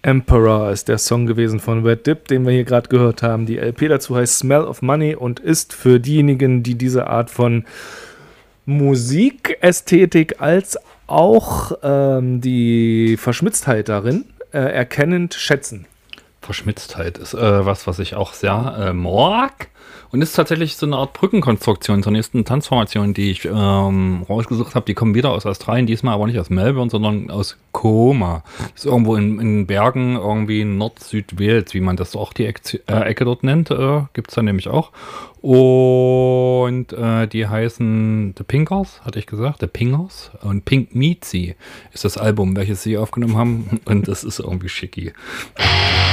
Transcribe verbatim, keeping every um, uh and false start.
Emperor ist der Song gewesen von Red Dip, den wir hier gerade gehört haben. Die L P dazu heißt Smell of Money und ist für diejenigen, die diese Art von Musikästhetik als auch ähm, die Verschmitztheit darin äh, erkennend schätzen. Verschmitztheit ist äh, was, was ich auch sehr äh, mag. Und ist tatsächlich so eine Art Brückenkonstruktion zur nächsten Tanzformation, die ich ähm, rausgesucht habe. Die kommen wieder aus Australien, diesmal aber nicht aus Melbourne, sondern aus Cooma. Ist irgendwo in, in Bergen, irgendwie Nord-Süd-Wales, wie man das auch die Ecke, äh, Ecke dort nennt. Äh, Gibt es da nämlich auch. Und äh, die heißen The Pinkers, hatte ich gesagt, The Pingers. Und Pink Meatsy ist das Album, welches sie aufgenommen haben. Und das ist irgendwie schicki.